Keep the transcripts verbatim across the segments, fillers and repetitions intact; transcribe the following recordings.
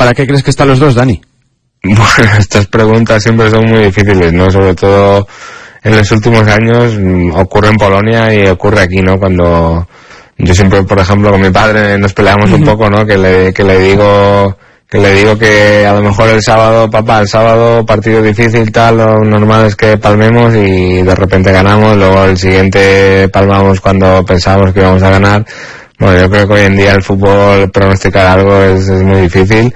¿para qué crees que están los dos, Dani? Bueno, estas preguntas siempre son muy difíciles, ¿no? Sobre todo en los últimos años ocurre en Polonia y ocurre aquí, ¿no? Cuando yo siempre, por ejemplo, con mi padre nos peleamos un poco, ¿no? Que le, que le digo, que le digo que a lo mejor el sábado, papá, el sábado partido difícil, tal, lo normal es que palmemos y de repente ganamos, luego el siguiente palmamos cuando pensábamos que íbamos a ganar. Bueno, yo creo que hoy en día el fútbol pronosticar algo es, es muy difícil.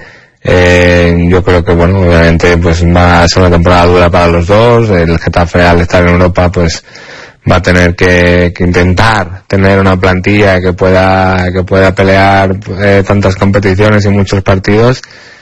Eh, yo creo que, bueno, obviamente pues va a ser una temporada dura para los dos. El Getafe, al estar en Europa, pues va a tener que, que intentar tener una plantilla que pueda que pueda pelear eh, tantas competiciones y muchos partidos.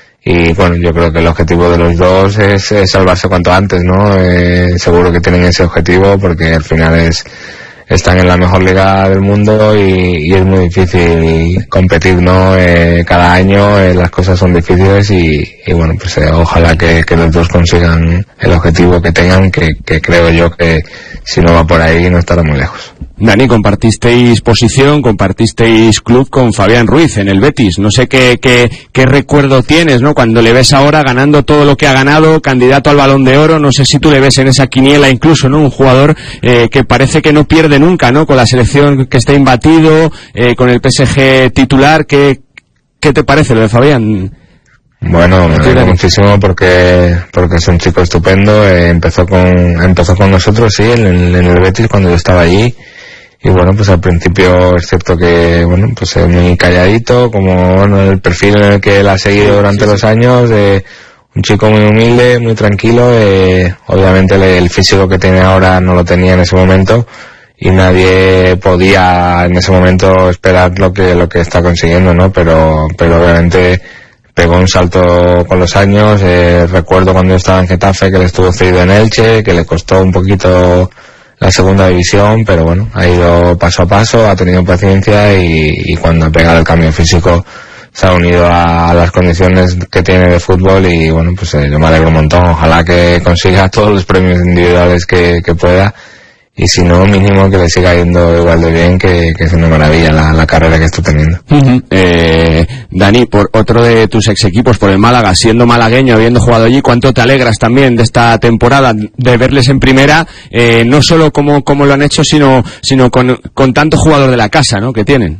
Y bueno, yo creo que el objetivo de los dos es, es salvarse cuanto antes, ¿no? Eh, seguro que tienen ese objetivo porque al final es están en la mejor liga del mundo y, y es muy difícil competir, ¿no? Eh, cada año eh, las cosas son difíciles y, y bueno, pues eh, ojalá que, que los dos consigan el objetivo que tengan, que, que creo yo que si no va por ahí no estará muy lejos. Dani, compartisteis posición, compartisteis club con Fabián Ruiz en el Betis. No sé qué, qué, qué recuerdo tienes, ¿no? Cuando le ves ahora ganando todo lo que ha ganado, candidato al Balón de Oro, no sé si tú le ves en esa quiniela incluso, ¿no? Un jugador eh, que parece que no pierde nunca, ¿no? Con la selección que está imbatido, eh, con el P S G titular. ¿Qué, qué te parece lo de Fabián? Bueno, me alegro muchísimo porque porque es un chico estupendo. Eh, empezó con empezó con nosotros, sí, en, en el Betis cuando yo estaba allí. Y bueno, pues al principio es cierto que, bueno, pues es muy calladito, como bueno, el perfil en el que él ha seguido durante sí, sí. los años, eh, un chico muy humilde, muy tranquilo, eh, obviamente el, el físico que tiene ahora no lo tenía en ese momento y nadie podía en ese momento esperar lo que lo que está consiguiendo, ¿no? Pero pero obviamente pegó un salto con los años. Eh, recuerdo cuando yo estaba en Getafe que le estuvo cedido en Elche, que le costó un poquito la segunda división, pero bueno, ha ido paso a paso, ha tenido paciencia y, y cuando ha pegado el cambio físico se ha unido a, a las condiciones que tiene de fútbol y bueno, pues eh, yo me alegro un montón. Ojalá que consiga todos los premios individuales que, que pueda y si no, mínimo que le siga yendo igual de bien, que, que es una maravilla la, la carrera que está teniendo. Uh-huh. Eh, Dani, por otro de tus ex equipos, por el Málaga, siendo malagueño, habiendo jugado allí, ¿cuánto te alegras también de esta temporada, de verles en primera, eh, no solo como, como lo han hecho, sino, sino con, con tanto jugador de la casa, ¿no?, que tienen?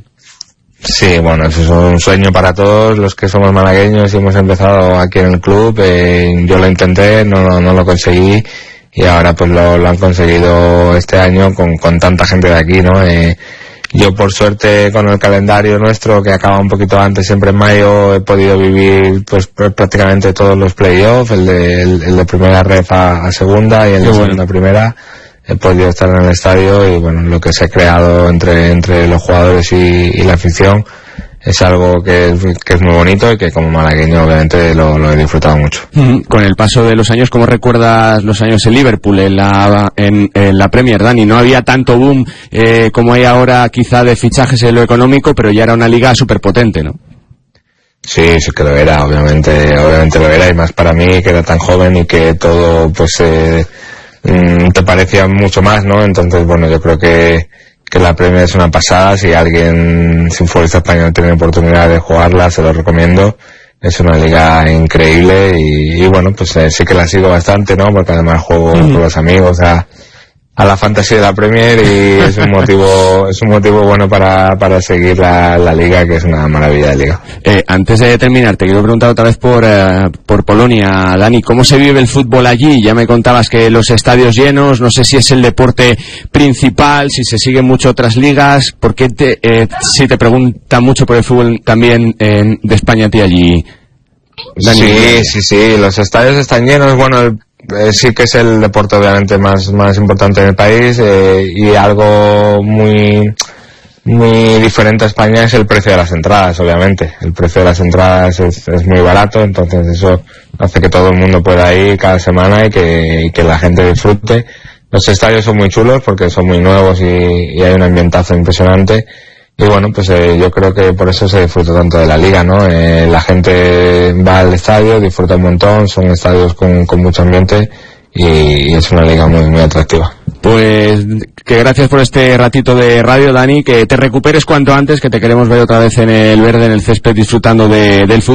Sí, bueno, eso es un sueño para todos los que somos malagueños y hemos empezado aquí en el club. Eh, yo lo intenté, no, no, no lo conseguí. Y ahora pues lo, lo han conseguido este año con, con tanta gente de aquí, ¿no? Eh, yo por suerte con el calendario nuestro que acaba un poquito antes, siempre en mayo, he podido vivir pues prácticamente todos los playoffs, el de, el, el de primera ref a, a segunda y el de bueno. segunda a primera. He podido estar en el estadio y bueno, lo que se ha creado entre, entre los jugadores y, y la afición es algo que es, que es muy bonito y que como malagueño obviamente lo, lo he disfrutado mucho. Mm, con el paso de los años, ¿cómo recuerdas los años en Liverpool, en la, en, en la Premier, Dani? No había tanto boom eh, como hay ahora quizá de fichajes en lo económico, pero ya era una liga súper potente, ¿no? Sí, sí que lo era, obviamente, obviamente lo era, y más para mí que era tan joven y que todo pues eh, mm, te parecía mucho más, ¿no? Entonces bueno, yo creo que que la Premier es una pasada. Si alguien sin futbolista español tiene oportunidad de jugarla, se lo recomiendo. Es una liga increíble y, y bueno, pues eh, sí que la sigo bastante, ¿no? Porque además juego con los amigos a, a la fantasía de la Premier y es un motivo es un motivo bueno para, para seguir la, la liga, que es una maravilla de liga. Eh, antes de terminar, te quiero preguntar otra vez por, uh, por Polonia, Dani, ¿cómo se vive el fútbol allí? Ya me contabas que los estadios llenos, no sé si es el deporte principal, si se siguen mucho otras ligas. ¿Por qué te, eh, si te preguntan mucho por el fútbol también eh, de España a ti allí, Dani? Sí, sí, sí, los estadios están llenos. Bueno, el Eh, sí que es el deporte obviamente más más importante en el país eh, y algo muy muy diferente a España es el precio de las entradas. Obviamente el precio de las entradas es, es muy barato, entonces eso hace que todo el mundo pueda ir cada semana y que, y que la gente disfrute. Los estadios son muy chulos porque son muy nuevos y, y hay un ambientazo impresionante. Y bueno, pues eh, yo creo que por eso se disfruta tanto de la liga, ¿no? Eh, la gente va al estadio, disfruta un montón, son estadios con, con mucho ambiente y, y es una liga muy, muy atractiva. Pues que gracias por este ratito de radio, Dani, que te recuperes cuanto antes, que te queremos ver otra vez en el verde, en el césped, disfrutando de, del fútbol.